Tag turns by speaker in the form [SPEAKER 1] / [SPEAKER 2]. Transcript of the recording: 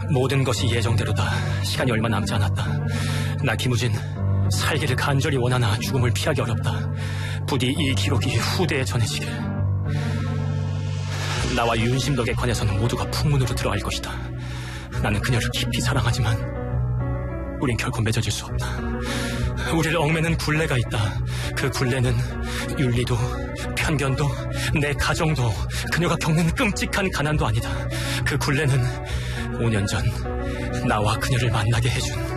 [SPEAKER 1] 모든 것이 예정대로다. 시간이 얼마 남지 않았다. 나 김우진 살기를 간절히 원하나 죽음을 피하기 어렵다. 부디 이 기록이 후대에 전해지길. 나와 윤심덕에 관해서는 모두가 풍문으로 들어갈 것이다. 나는 그녀를 깊이 사랑하지만 우린 결코 맺어질 수 없다. 우리를 얽매는 굴레가 있다. 그 굴레는 윤리도 편견도 내 가정도 그녀가 겪는 끔찍한 가난도 아니다. 그 굴레는 5년 전 나와 그녀를 만나게 해준